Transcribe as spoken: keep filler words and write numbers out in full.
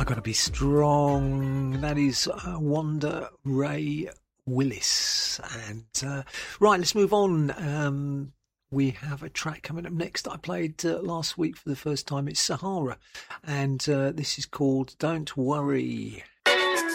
I Gotta Be Strong. That is uh, Wanda Ray Willis. And uh, right, let's move on. Um, we have a track coming up next that I played uh, last week for the first time. It's Sahara, and uh, this is called Don't Worry.